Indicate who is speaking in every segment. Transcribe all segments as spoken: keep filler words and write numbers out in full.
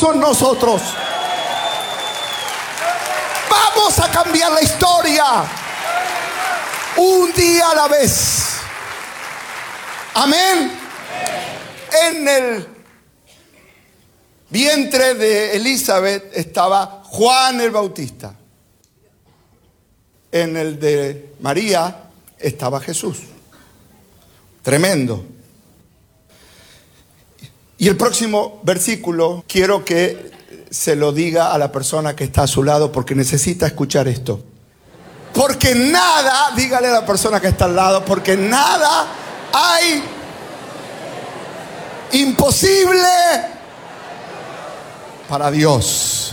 Speaker 1: son nosotros. Vamos a cambiar la historia. Un día a la vez. Amén. En el vientre de Elizabeth estaba Juan el Bautista. En el de María estaba Jesús. Tremendo. Y el próximo versículo quiero que se lo diga a la persona que está a su lado, porque necesita escuchar esto. Porque nada, dígale a la persona que está al lado, porque nada hay imposible para Dios.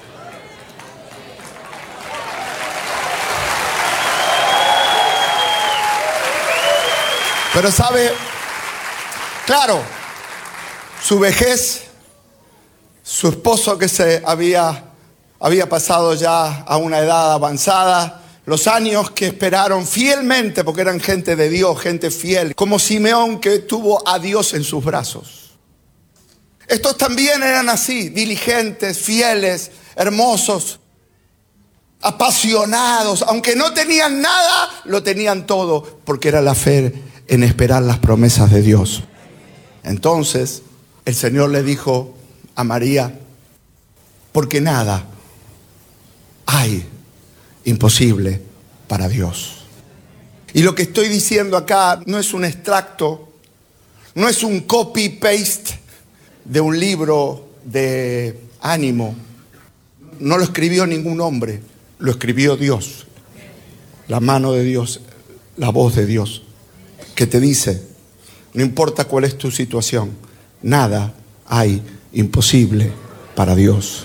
Speaker 1: Pero sabe, claro, su vejez, su esposo que se había, había pasado ya a una edad avanzada, los años que esperaron fielmente, porque eran gente de Dios, gente fiel, como Simeón que tuvo a Dios en sus brazos. Estos también eran así, diligentes, fieles, hermosos, apasionados. Aunque no tenían nada, lo tenían todo, porque era la fe en esperar las promesas de Dios. Entonces, el Señor le dijo a María, porque nada hay imposible para Dios. Y lo que estoy diciendo acá no es un extracto, no es un copy-paste de un libro de ánimo. No lo escribió ningún hombre, lo escribió Dios. La mano de Dios, la voz de Dios, que te dice, no importa cuál es tu situación, nada hay imposible para Dios.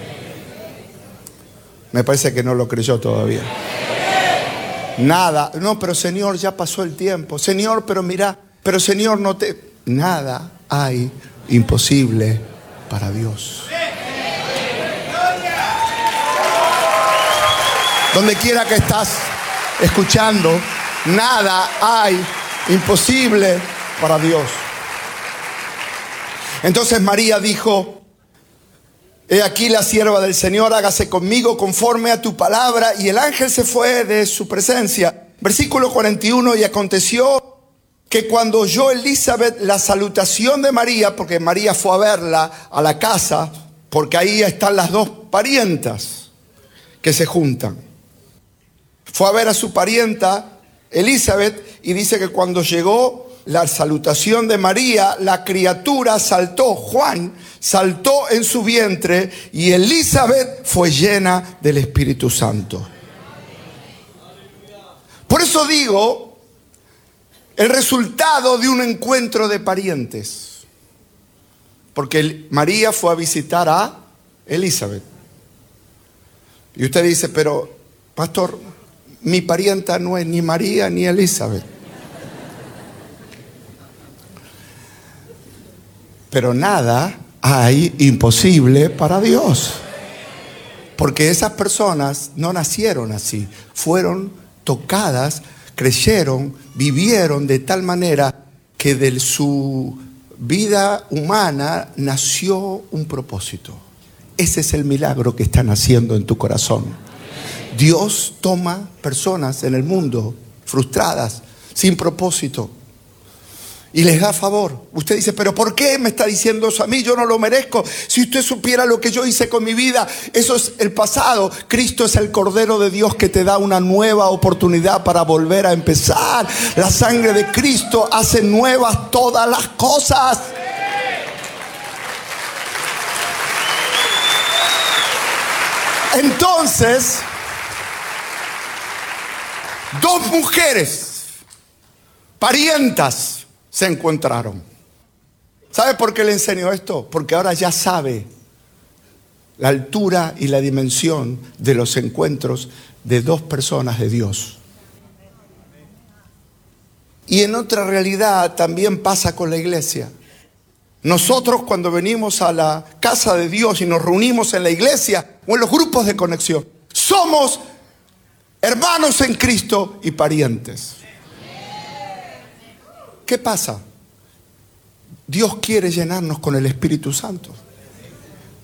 Speaker 1: Me parece que no lo creyó todavía. Nada. No, pero Señor, ya pasó el tiempo. Señor, pero mira, pero Señor, no te... Nada hay imposible para Dios. Donde quiera que estás escuchando, nada hay imposible para Dios. Entonces María dijo, he aquí la sierva del Señor, hágase conmigo conforme a tu palabra. Y el ángel se fue de su presencia. Versículo cuarenta y uno, y aconteció que cuando oyó Elizabeth la salutación de María, porque María fue a verla a la casa, porque ahí están las dos parientas que se juntan. Fue a ver a su parienta Elizabeth y dice que cuando llegó la salutación de María, la criatura saltó, Juan saltó en su vientre y Elizabeth fue llena del Espíritu Santo. Por eso digo, el resultado de un encuentro de parientes. Porque María fue a visitar a Elizabeth. Y usted dice, pero pastor, mi parienta no es ni María ni Elizabeth. Pero nada hay imposible para Dios. Porque esas personas no nacieron así. Fueron tocadas, creyeron, vivieron de tal manera que de su vida humana nació un propósito. Ese es el milagro que está naciendo en tu corazón. Dios toma personas en el mundo frustradas, sin propósito, y les da favor. Usted dice, pero ¿por qué me está diciendo eso a mí? Yo no lo merezco. Si usted supiera lo que yo hice con mi vida, eso es el pasado. Cristo es el Cordero de Dios que te da una nueva oportunidad para volver a empezar. La sangre de Cristo hace nuevas todas las cosas. Entonces, dos mujeres, parientas, se encontraron. ¿Sabe por qué le enseño esto? Porque ahora ya sabe la altura y la dimensión de los encuentros de dos personas de Dios. Y en otra realidad también pasa con la iglesia. Nosotros cuando venimos a la casa de Dios y nos reunimos en la iglesia o en los grupos de conexión, somos hermanos en Cristo y parientes. ¿Qué pasa? Dios quiere llenarnos con el Espíritu Santo.